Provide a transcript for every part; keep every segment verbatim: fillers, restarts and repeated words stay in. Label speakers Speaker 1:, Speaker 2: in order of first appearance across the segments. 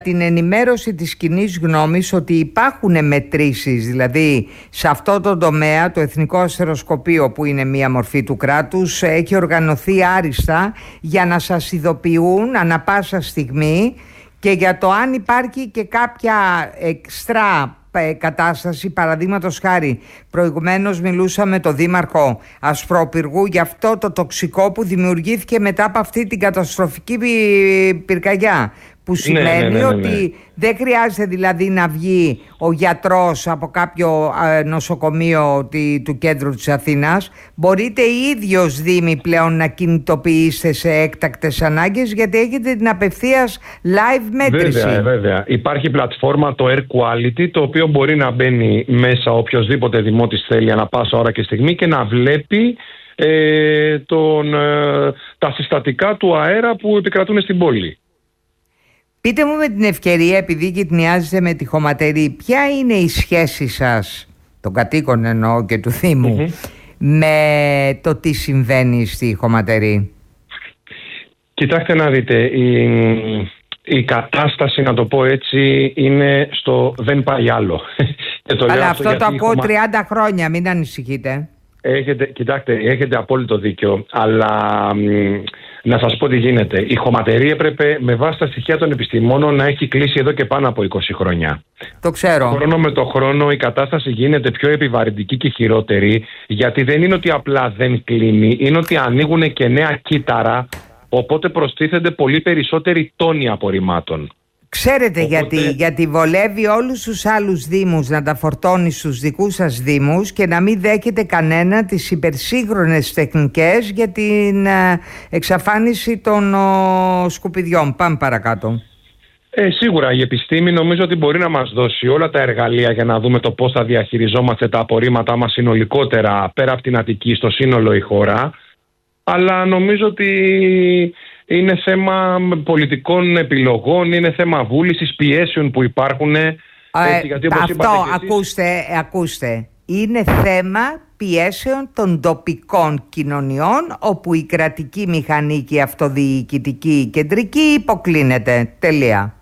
Speaker 1: την ενημέρωση της κοινής γνώμης ότι υπάρχουν μετρήσεις, δηλαδή σε αυτό το τομέα το Εθνικό Αστεροσκοπείο, που είναι μία μορφή του κράτους, έχει οργανωθεί άριστα για να σας ειδοποιούν ανα πάσα στιγμή και για το αν υπάρχει και κάποια εξτρά κατάσταση. Παραδείγματος χάρη, προηγουμένως μιλούσαμε με τον Δήμαρχο Ασπρόπυργου για αυτό το τοξικό που δημιουργήθηκε μετά από αυτή την καταστροφική πυρκαγιά, που σημαίνει ναι, ναι, ναι, ναι, ναι. ότι δεν χρειάζεται δηλαδή να βγει ο γιατρός από κάποιο νοσοκομείο του κέντρου της Αθήνας. Μπορείτε οι ίδιος Δήμοι πλέον να κινητοποιήσετε σε έκτακτες ανάγκες, γιατί έχετε την απευθείας live μέτρηση.
Speaker 2: Βέβαια, βέβαια. Υπάρχει πλατφόρμα, το Air Quality, το οποίο μπορεί να μπαίνει μέσα οποιοσδήποτε δημότης θέλει ανά πάσα ώρα και στιγμή και να βλέπει ε, τον, ε, τα συστατικά του αέρα που επικρατούν στην πόλη.
Speaker 1: Πείτε μου με την ευκαιρία, επειδή γυτνιάζετε με τη Χωματερή, ποια είναι η σχέση σας, των κατοίκων εννοώ και του Δήμου, mm-hmm. με το τι συμβαίνει στη Χωματερή?
Speaker 2: Κοιτάξτε να δείτε, η, η κατάσταση, να το πω έτσι, είναι στο δεν πάει άλλο.
Speaker 1: το Αλλά αυτό, αυτό το ακούω χωμα... τριάντα χρόνια, μην ανησυχείτε.
Speaker 2: Έχετε, κοιτάξτε, έχετε απόλυτο δίκιο, αλλά μ, να σας πω τι γίνεται. Η Χωματερή έπρεπε με βάση τα στοιχεία των επιστημόνων να έχει κλείσει εδώ και πάνω από είκοσι χρόνια.
Speaker 1: Το ξέρω.
Speaker 2: Χρόνο με το χρόνο η κατάσταση γίνεται πιο επιβαρυντική και χειρότερη, γιατί δεν είναι ότι απλά δεν κλείνει, είναι ότι ανοίγουν και νέα κύτταρα, οπότε προστίθενται πολύ περισσότεροι τόνοι απορριμμάτων.
Speaker 1: Ξέρετε
Speaker 2: Οπότε...
Speaker 1: γιατί, γιατί βολεύει όλους τους άλλους δήμους να τα φορτώνει στους δικούς σας δήμους και να μην δέχεται κανένα τις υπερσύγχρονες τεχνικές για την εξαφάνιση των ο, σκουπιδιών. Πάμε παρακάτω.
Speaker 2: Ε, σίγουρα η επιστήμη νομίζω ότι μπορεί να μας δώσει όλα τα εργαλεία για να δούμε το πώς θα διαχειριζόμαστε τα απορρίμματά μας συνολικότερα πέρα από την Αττική, στο σύνολο η χώρα. Αλλά νομίζω ότι είναι θέμα πολιτικών επιλογών, είναι θέμα βούλησης, πιέσεων που υπάρχουν. Ε, έτσι, γιατί όπως
Speaker 1: αυτό, ακούστε, ακούστε, είναι θέμα πιέσεων των τοπικών κοινωνιών, όπου η κρατική μηχανή και η αυτοδιοικητική κεντρική υποκλίνεται. Τελεία.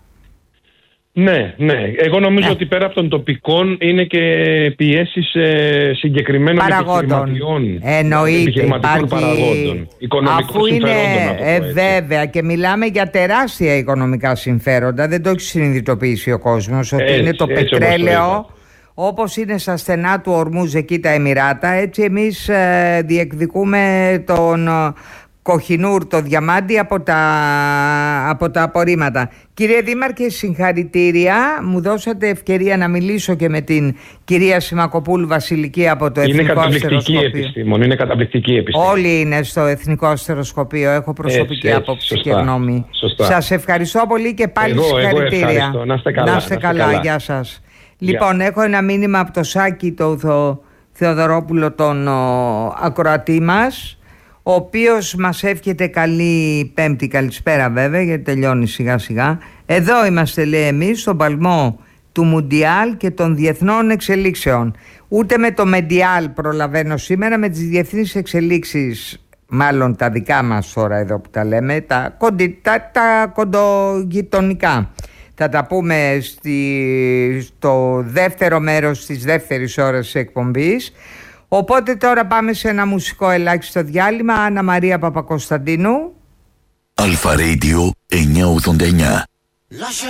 Speaker 2: Ναι, ναι. Εγώ νομίζω ναι. ότι πέρα από των τοπικών είναι και πιέσεις ε, συγκεκριμένων επιχειρηματιών.
Speaker 1: Εννοείται.
Speaker 2: Επιχειρηματικών υπάρχει... παραγόντων. Οικονομικών συμφερόντων.
Speaker 1: Ε, βέβαια, και μιλάμε για τεράστια οικονομικά συμφέροντα. Δεν το έχει συνειδητοποιήσει ο κόσμος ότι έτσι, είναι το πετρέλαιο. Όπως είναι στα στενά του Ορμούζ εκεί τα Εμιράτα, έτσι εμείς ε, διεκδικούμε τον Κοχινούρ, το διαμάντι από τα, από τα απορρίμματα. Κύριε Δήμαρχε, συγχαρητήρια. Μου δώσατε ευκαιρία να μιλήσω και με την κυρία Σιμακοπούλου Βασιλική από το είναι Εθνικό Αστεροσκοπείο.
Speaker 2: Επιστήμον, είναι καταπληκτική επιστήμη.
Speaker 1: Όλοι είναι στο Εθνικό Αστεροσκοπείο. Έχω προσωπική έτσι, άποψη έτσι, και γνώμη. Σας ευχαριστώ πολύ και πάλι εγώ, συγχαρητήρια.
Speaker 2: Εγώ να είστε καλά.
Speaker 1: Να είστε καλά. καλά. Γεια σας. Λοιπόν, yeah. έχω ένα μήνυμα από το Σάκη, το Θο, Θεοδωρόπουλο, τον ο, ακροατή μας, ο οποίος μας εύχεται καλή Πέμπτη, καλησπέρα βέβαια, γιατί τελειώνει σιγά σιγά. Εδώ είμαστε, λέει, εμείς στον παλμό του Μουντιάλ και των διεθνών εξελίξεων. Ούτε με το Μεντιάλ προλαβαίνω σήμερα, με τις διεθνείς εξελίξεις, μάλλον τα δικά μας τώρα εδώ που τα λέμε, τα, κοντι, τα, τα κοντογειτονικά. Θα τα πούμε στη, στο δεύτερο μέρος της δεύτερης ώρας της εκπομπής. Οπότε τώρα πάμε σε ένα μουσικό ελάχιστο διάλειμμα. Άννα Μαρία Παπακοσταντίνου.
Speaker 3: Αλφα Radio εννιακόσια ογδόντα εννιά.